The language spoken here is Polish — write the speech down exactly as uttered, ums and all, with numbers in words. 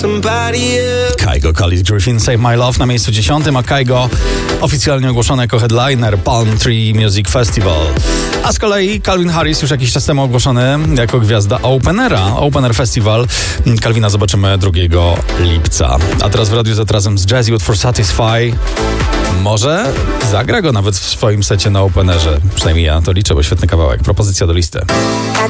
Kygo, Khalid Griffin, Save My Love na miejscu dziesiątym, a Kygo oficjalnie ogłoszony jako headliner Palm Tree Music Festival. A z kolei Calvin Harris już jakiś czas temu ogłoszony jako gwiazda Openera. Opener Festival Calvina zobaczymy drugiego lipca. A teraz w Radiu Z razem z Jesuit for Satisfy. Może zagra go nawet w swoim secie na Openerze. Przynajmniej ja na to liczę, bo świetny kawałek. Propozycja do listy.